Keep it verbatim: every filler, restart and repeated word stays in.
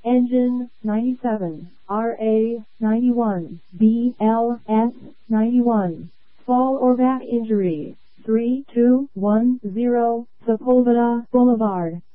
Engine ninety-seven, R A ninety-one, B L S ninety-one. Fall or back injury, three two one zero, Sepulveda Boulevard.